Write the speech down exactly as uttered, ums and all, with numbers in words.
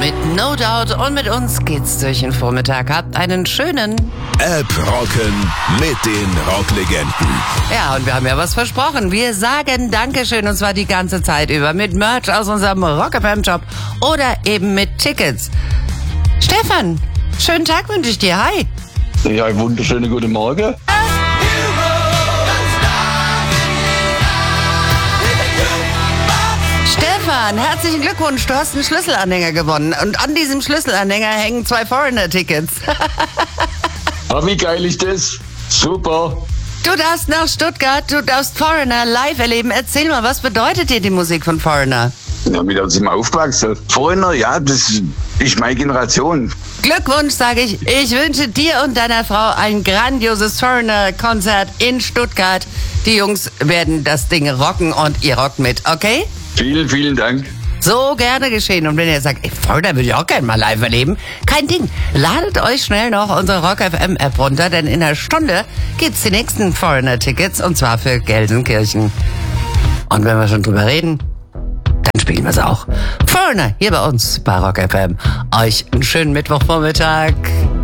mit No Doubt und mit uns geht's durch den Vormittag. Habt einen schönen App rocken mit den Rocklegenden. Ja, und wir haben ja was versprochen. Wir sagen Dankeschön und zwar die ganze Zeit über mit Merch aus unserem Rock F M Shop oder eben mit Tickets. Stefan, schönen Tag wünsche ich dir. Hi. Ja, einen wunderschönen guten Morgen. Stefan, herzlichen Glückwunsch. Du hast einen Schlüsselanhänger gewonnen. Und an diesem Schlüsselanhänger hängen zwei Foreigner-Tickets. Ah, wie geil ist das? Super. Du darfst nach Stuttgart, du darfst Foreigner live erleben. Erzähl mal, was bedeutet dir die Musik von Foreigner? Ja, mit uns sind wir aufgewachsen. Foreigner, ja, das ist meine Generation. Glückwunsch, sage ich. Ich wünsche dir und deiner Frau ein grandioses Foreigner-Konzert in Stuttgart. Die Jungs werden das Ding rocken und ihr rockt mit, okay? Vielen, vielen Dank. So gerne geschehen. Und wenn ihr sagt, ey, Foreigner würde ich auch gerne mal live erleben, kein Ding. Ladet euch schnell noch unsere Rock F M App runter, denn in einer Stunde gibt's die nächsten Foreigner-Tickets und zwar für Gelsenkirchen. Und wenn wir schon drüber reden, dann spielen wir es auch. Foreigner hier bei uns bei Rock F M. Euch einen schönen Mittwochvormittag.